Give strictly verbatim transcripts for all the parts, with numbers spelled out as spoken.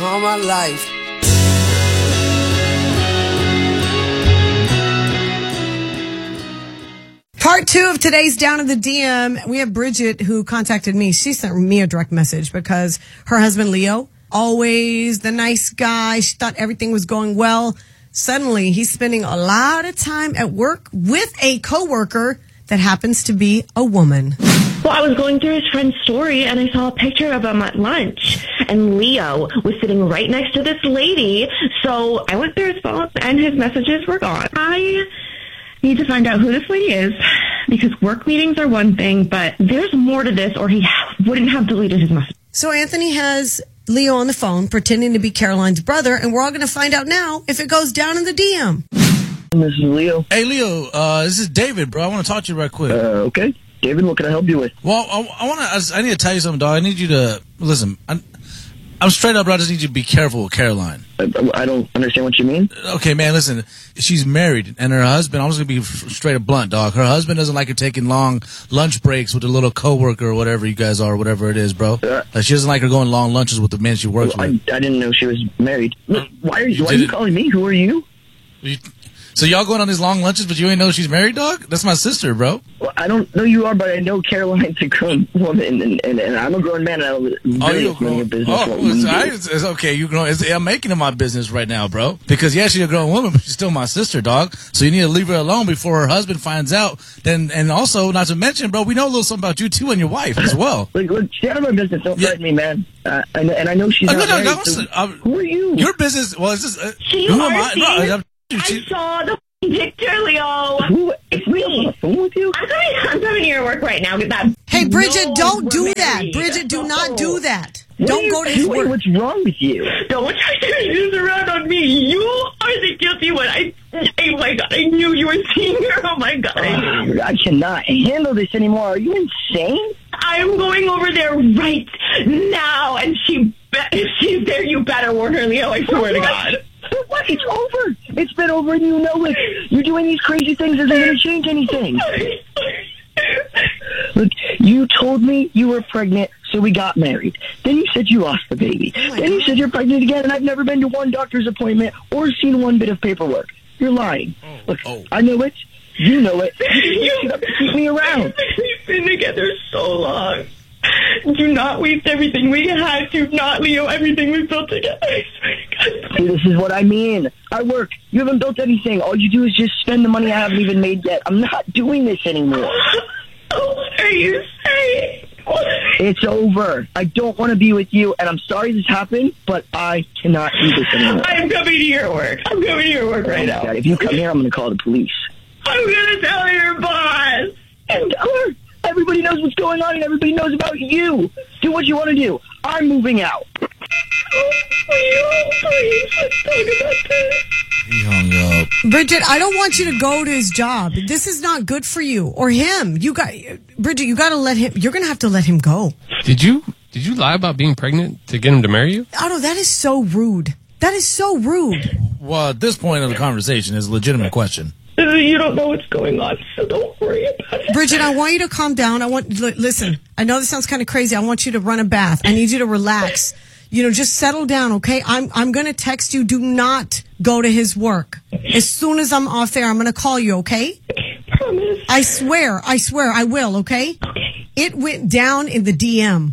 all my life. Part two of today's Down in the D M. We have Bridget who contacted me. She sent me a direct message because her husband, Leo, always the nice guy. She thought everything was going well. Suddenly, he's spending a lot of time at work with a coworker that happens to be a woman. Well, I was going through his friend's story, and I saw a picture of him at lunch, and Leo was sitting right next to this lady. So I went through his phone, and his messages were gone. I need to find out who this lady is, because work meetings are one thing, but there's more to this, or he wouldn't have deleted his message. So Anthony has Leo on the phone, pretending to be Caroline's brother, and we're all going to find out now if it goes down in the D M. This is Leo. Hey, Leo, uh, this is David, bro. I want to talk to you right quick. Uh, okay. David, what can I help you with? Well, I, I want to. I need to tell you something, dog. I need you to listen. I'm, I'm straight up, bro. I just need you to be careful with Caroline. I, I don't understand what you mean. Okay, man. Listen, she's married, and her husband. I'm just gonna be straight up blunt, dog. Her husband doesn't like her taking long lunch breaks with a little coworker or whatever you guys are, whatever it is, bro. Uh, like, she doesn't like her going long lunches with the men she works well, with. I, I didn't know she was married. Look, why are you? You Why are you didn't- calling me? Who are you? You, so y'all going on these long lunches, but you ain't know she's married, dog? That's my sister, bro. Well, I don't know you are, but I know Caroline's a grown woman, and, and, and I'm a grown man, and I'm really Oh, running a business. oh what it's, we I, do. it's, it's okay. You grown. It's, I'm making it my business right now, bro. Because yeah, she's a grown woman, but she's still my sister, dog. So you need to leave her alone before her husband finds out. Then, and also, not to mention, bro, we know a little something about you too and your wife as well. Look, look, stay out of my business. Don't Yeah. threaten me, man. Uh, and, and I know she's Uh, not no, no, married. no, so uh, who are you? Your business. Well, it's just. Uh, She who am are, I? see? No, I'm- I she- saw the picture, Leo. Who? Is Leo on the phone with you? I'm coming, I'm coming to your work right now. Get that. Hey, Bridget, No, don't we're do that. married. Bridget, do not do that. What are Don't you go to his doing? work. What's wrong with you? Don't try to turn this around on me. You are the guilty one. I, oh my God, I knew you were seeing her. Oh my God. I knew. I cannot handle this anymore. Are you insane? I'm going over there right now, and she, be- if she's there, you better warn her, Leo. I swear to God. What? It's over. It's been over, and you know it. You're doing these crazy things isn't going to change anything. Look, you told me you were pregnant, so we got married. Then you said you lost the baby. Oh then you said you're pregnant again, and I've never been to one doctor's appointment or seen one bit of paperwork. You're lying. Look, Oh. I know it. You know it. You should have to keep me around. We've been together so long. Do not waste everything we had. Do not, Leo, everything we built together. I swear to God. See, this is what I mean. I work. You haven't built anything. All you do is just spend the money I haven't even made yet. I'm not doing this anymore. Oh, what are you saying? What? It's over. I don't want to be with you, and I'm sorry this happened, but I cannot do this anymore. I'm coming to your work. I'm coming to your work right now. God, if you come here, I'm going to call the police. I'm going to tell your boss. And tell her. Everybody knows what's going on, and everybody knows about you. Do what you want to do. I'm moving out. Oh, Leo, please, let's talk about this. He hung up. Bridget, I don't want you to go to his job. This is not good for you or him. You got, Bridget, you got to let him, you're going to have to let him go. Did you did you lie about being pregnant to get him to marry you? Otto, that is so rude. That is so rude. Well, at this point of the conversation, is a legitimate question. You don't know what's going on, so don't worry about it. Bridget, I want you to calm down. I want, li- listen, I know this sounds kind of crazy. I want you to run a bath. I need you to relax. You know, just settle down, okay? I'm, I'm going to text you. Do not go to his work. As soon as I'm off there, I'm going to call you, okay? Promise. I swear, I swear I will, okay? Okay. It went down in the D M.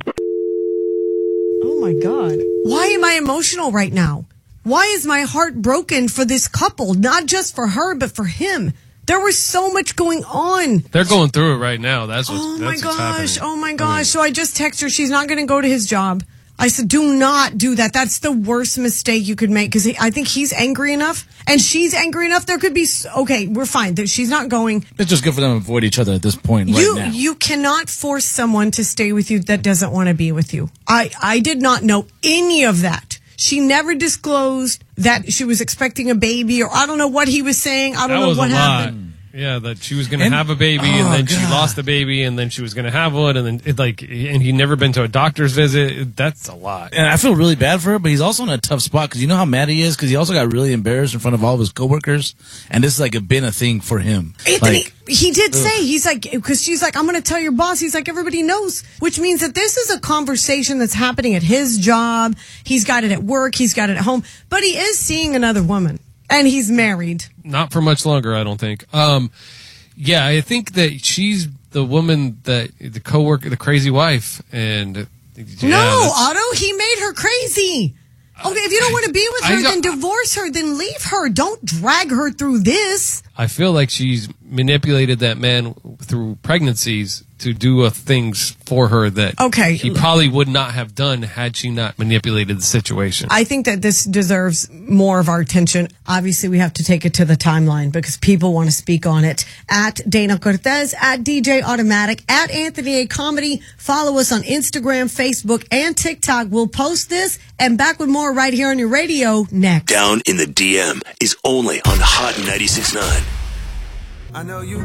Oh my God. Why am I emotional right now? Why is my heart broken for this couple? Not just for her, but for him. There was so much going on. They're going through it right now. That's what's, Oh that's my what's gosh. happening. Oh my I gosh. mean, So I just text her. She's not going to go to his job. I said, do not do that. That's the worst mistake you could make because I think he's angry enough and she's angry enough. There could be, s- okay, we're fine. She's not going. It's just good for them to avoid each other at this point right You now. you cannot force someone to stay with you that doesn't want to be with you. I, I did not know any of that. She never disclosed that she was expecting a baby or I don't know what he was saying. I don't That know was what a lie. happened. Yeah, that she was going to And- have a baby, Oh, and then she God. lost the baby, and then she was going to have one, and then it, like, and he'd never been to a doctor's visit. That's a lot. And I feel really bad for her, but he's also in a tough spot because you know how mad he is because he also got really embarrassed in front of all of his coworkers, and this is like a, been a thing for him. Anthony, Like, he did say, he's like, because she's like, I'm going to tell your boss. He's like, everybody knows, which means that this is a conversation that's happening at his job. He's got it at work. He's got it at home, but he is seeing another woman and he's married. Not for much longer, I don't think. Um, yeah, I think that she's the woman that the coworker, the crazy wife, and yeah, no, that's- Otto, he made her crazy. Okay, if you don't want to be with her, I then don't- divorce her, then leave her. Don't drag her through this. I feel like she's manipulated that man through pregnancies to do uh, things for her that Okay. he probably would not have done had she not manipulated the situation. I think that this deserves more of our attention. Obviously, we have to take it to the timeline because people want to speak on it. At Dana Cortez, at D J Automatic, at Anthony A. Comedy. Follow us on Instagram, Facebook, and TikTok. We'll post this and back with more right here on your radio next. Down in the D M is only on Hot ninety-six point nine. I know you